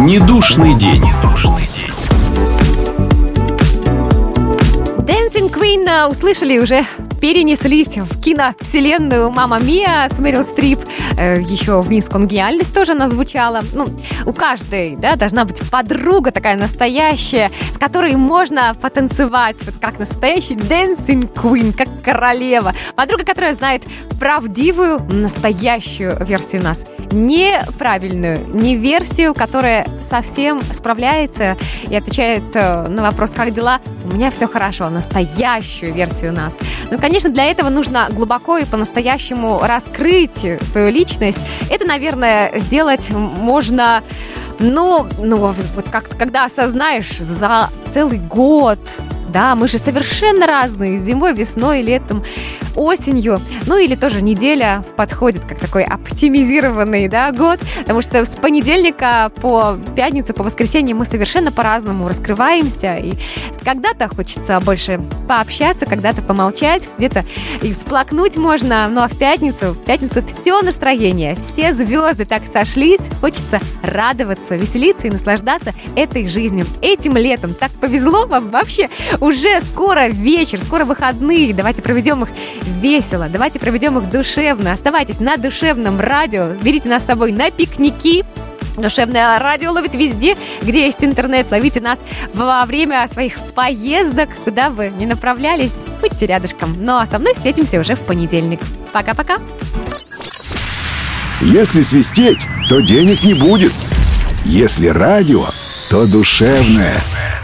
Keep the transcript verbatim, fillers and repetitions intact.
Недушный день. Dancing Queen услышали уже, перенеслись в киновселенную «Мамма Миа» с Мэрил Стрип. Еще в «Мисс Конгениальность» тоже она звучала. Ну, у каждой, да, должна быть подруга такая настоящая, с которой можно потанцевать, вот как настоящий Dancing Queen, как королева. Подруга, которая знает правдивую, настоящую версию нас. Неправильную, не версию, которая совсем справляется и отвечает на вопрос «Как дела?». У меня все хорошо. Настоящую версию нас. Ну, конечно, для этого нужно глубоко и по-настоящему раскрыть свою личность. Это, наверное, сделать можно, ну, ну вот как когда осознаешь за целый год. Да, мы же совершенно разные. Зимой, весной, летом, осенью. Ну или тоже неделя подходит как такой оптимизированный, да, год. Потому что с понедельника по пятницу, по воскресенье мы совершенно по-разному раскрываемся. И когда-то хочется больше пообщаться, когда-то помолчать, где-то и всплакнуть можно. Ну а в пятницу, в пятницу все настроение, все звезды так сошлись. Хочется радоваться, веселиться и наслаждаться этой жизнью. Этим летом так повезло вам вообще. Уже скоро вечер, скоро выходные. Давайте проведем их весело, давайте проведем их душевно. Оставайтесь на душевном радио, берите нас с собой на пикники. Душевное радио ловит везде, где есть интернет. Ловите нас во время своих поездок, куда бы ни направлялись. Будьте рядышком. Ну а со мной встретимся уже в понедельник. Пока-пока. Если свистеть, то денег не будет. Если радио, то душевное.